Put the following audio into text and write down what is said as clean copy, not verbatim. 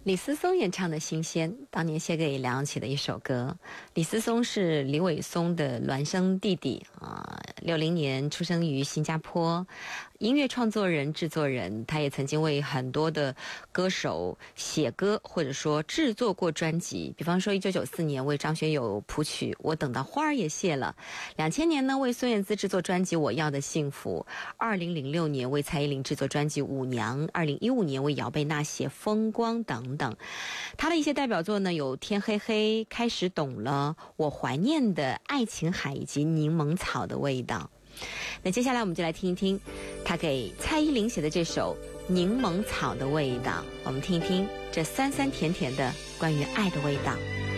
李思松演唱的《新鲜》，当年写给梁咏琪的一首歌。李思松是李伟松的孪生弟弟，60年出生于新加坡，音乐创作人、制作人，他也曾经为很多的歌手写歌或者说制作过专辑。比方说1994年为张学友谱曲《我等到花儿也谢了》，2000年呢为孙燕姿制作专辑《我要的幸福》，2006年为蔡依林制作专辑《舞娘》，2015年为姚贝娜写《风光》等等。他的一些代表作呢有《天黑黑》、开始懂了、我怀念的爱琴海以及柠檬草的味道。那接下来我们就来听一听他给蔡依林写的这首柠檬草的味道，我们听一听这酸酸甜甜的关于爱的味道。